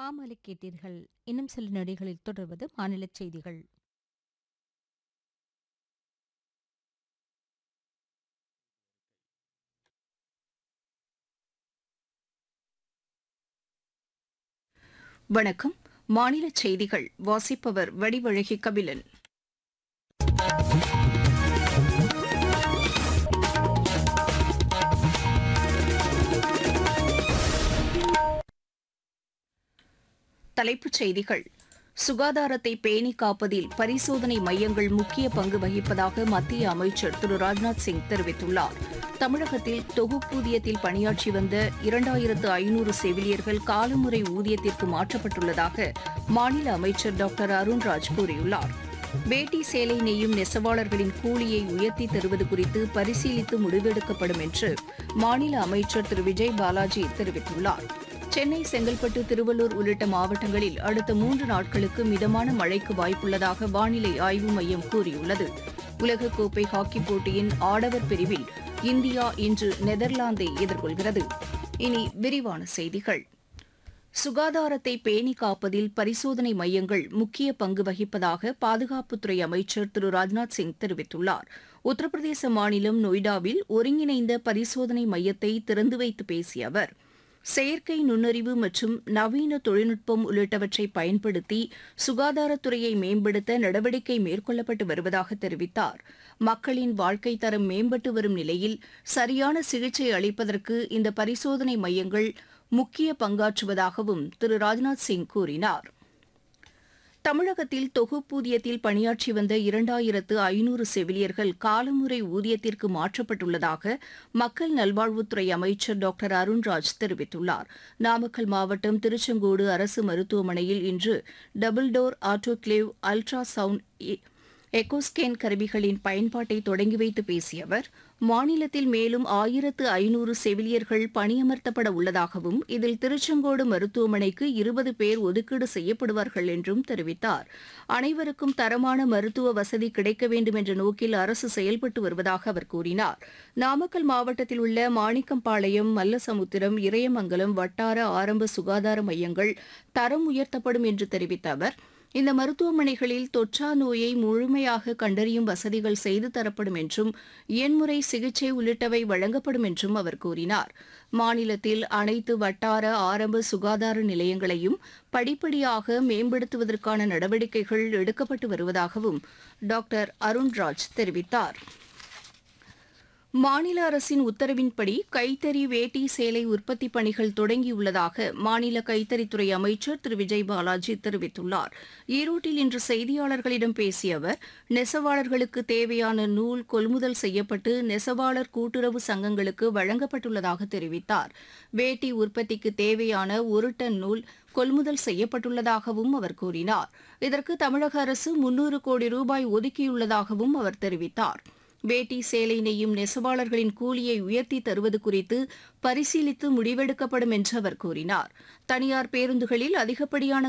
பாமாலை கேட்டீர்கள். இன்னும் சில நொடிகளில் தொடர்வது மாநிலச் செய்திகள். வணக்கம். மாநில செய்திகள் வாசிப்பவர் வடிவழகி கபிலன். தலைப்புச் செய்திகள். சுகாதாரத்தை பேணி காப்பதில் பரிசோதனை மையங்கள் முக்கிய பங்கு வகிப்பதாக மத்திய அமைச்சர் திரு ராஜ்நாத் சிங் தெரிவித்துள்ளார். தமிழகத்தில் தொகுப்பூதியத்தில் பணியாற்றி வந்த 2500 செவிலியர்கள் காலமுறை ஊதியத்திற்கு மாற்றப்பட்டுள்ளதாக மாநில அமைச்சர் டாக்டர் அருண்ராஜ் கூறியுள்ளார். வேட்டி சேலை நெய்யும் நெசவாளர்களின் கூலியை உயர்த்தி தருவது குறித்து பரிசீலித்து முடிவெடுக்கப்படும் என்று மாநில அமைச்சர் திரு விஜய் பாலாஜி தெரிவித்துள்ளார். சென்னை, செங்கல்பட்டு, திருவள்ளூர் உள்ளிட்ட மாவட்டங்களில் அடுத்த 3 நாட்களுக்கு மிதமான மழைக்கு வாய்ப்புள்ளதாக வானிலை ஆய்வு மையம் கூறியுள்ளது. உலகக்கோப்பை ஹாக்கிப் போட்டியின் ஆடவர் பிரிவில் இந்தியா இன்று நெதர்லாந்தை எதிர்கொள்கிறது. இனி விரிவான செய்திகள். சுகாதாரத்தை பேணி காப்பதில் பரிசோதனை மையங்கள் முக்கிய பங்கு வகிப்பதாக பாதுகாப்புத்துறை அமைச்சர் திரு ராஜ்நாத் சிங் தெரிவித்துள்ளார். உத்தரப்பிரதேச மாநிலம் நொய்டாவில் ஒருங்கிணைந்த பரிசோதனை மையத்தை திறந்து வைத்து பேசிய அவர், செயற்கை நுண்ணறிவு மற்றும் நவீன தொழில்நுட்பம் உள்ளிட்டவற்றை பயன்படுத்தி சுகாதாரத்துறையை மேம்படுத்த நடவடிக்கை மேற்கொள்ளப்பட்டு வருவதாக தெரிவித்தார். மக்களின் வாழ்க்கைத் தரம் மேம்பட்டு வரும் நிலையில் சரியான சிகிச்சை அளிப்பதற்கு இந்த பரிசோதனை மையங்கள் முக்கிய பங்காற்றுவதாகவும் திரு ராஜ்நாத் சிங் கூறினார். தமிழகத்தில் தொகுப்பூதியத்தில் பணியாற்றி வந்த 2500 செவிலியர்கள் காலமுறை ஊதியத்திற்கு மாற்றப்பட்டுள்ளதாக மக்கள் நல்வாழ்வுத்துறை அமைச்சர் டாக்டர் அருண்ராஜ் தெரிவித்துள்ளார். நாமக்கல் மாவட்டம் திருச்செங்கோடு அரசு மருத்துவமனையில் இன்று double door autoclave ultra sound echo scan கருவிகளின் பயன்பாட்டை தொடங்கி வைத்து பேசிய அவர், மாநிலத்தில் மேலும் 1500 செவிலியர்கள் பணியமர்த்தப்பட உள்ளதாகவும் இதில் திருச்செங்கோடு மருத்துவமனைக்கு 20 பேர் ஒதுக்கீடு செய்யப்படுவார்கள் என்றும் தெரிவித்தார். அனைவருக்கும் தரமான மருத்துவ வசதி கிடைக்க வேண்டும் என்ற நோக்கில் அரசு செயல்பட்டு வருவதாக அவர் கூறினார். நாமக்கல் மாவட்டத்தில் உள்ள மாணிக்கம்பாளையம், மல்லசமுத்திரம், இறையமங்கலம் வட்டார ஆரம்ப சுகாதார மையங்கள் தரம் உயர்த்தப்படும் என்று தெரிவித்த அவர், இந்த மருத்துவமனைகளில் தொற்றா நோயை முழுமையாக கண்டறியும் வசதிகள் செய்து தரப்படும் என்றும் எண்முறை சிகிச்சை உள்ளிட்டவை வழங்கப்படும் என்றும் அவர் கூறினார். மாநிலத்தில் அனைத்து வட்டார ஆரம்ப சுகாதார நிலையங்களையும் படிப்படியாக மேம்படுத்துவதற்கான நடவடிக்கைகள் எடுக்கப்பட்டு வருவதாகவும் டாக்டர் அருண்ராஜ் தெரிவித்தார். மாநில அரசின் உத்தரவின்படி கைத்தறி வேட்டி சேலை உற்பத்தி பணிகள் தொடங்கியுள்ளதாக மாநில கைத்தறித்துறை அமைச்சர் திரு விஜய் பாலாஜி தெரிவித்துள்ளார். ஈரோட்டில் இன்று செய்தியாளர்களிடம் பேசிய அவர், நெசவாளர்களுக்கு தேவையான நூல் கொள்முதல் செய்யப்பட்டு நெசவாளர் கூட்டுறவு சங்கங்களுக்கு வழங்கப்பட்டுள்ளதாக தெரிவித்தார். வேட்டி உற்பத்திக்கு தேவையான 1 டன் நூல் கொள்முதல் செய்யப்பட்டுள்ளதாகவும் அவர் கூறினார். இதற்கு தமிழக அரசு 300 கோடி ரூபாய் ஒதுக்கியுள்ளதாகவும் அவர் தெரிவித்தார். வேட்டி சேலை நெய்யும் நெசவாளர்களின் கூலியை உயர்த்தி தருவது குறித்து பரிசீலித்து முடிவெடுக்கப்படும் என்று அவர் கூறினார். தனியார் பேருந்துகளில் அதிகப்படியான